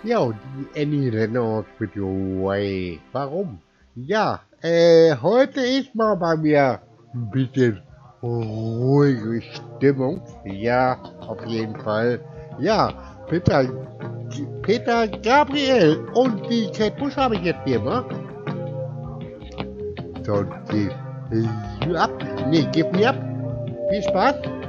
Ja, und die Annie Reynolds mit Way. Warum? Ja, heute ist mal bei mir ein bisschen ruhige Stimmung. Ja, auf jeden Fall. Ja, Peter Gabriel und die Kate Bush habe ich jetzt hier, ne? So, die, ab. Nee, gib mir ab. Viel Spaß.